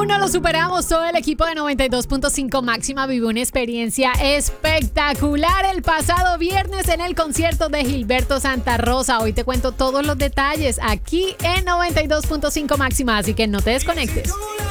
Aún no lo superamos. Todo el equipo de 92.5 Máxima vivió una experiencia espectacular el pasado viernes en el concierto de Gilberto Santa Rosa. Hoy te cuento todos los detalles aquí en 92.5 Máxima, así que no te desconectes.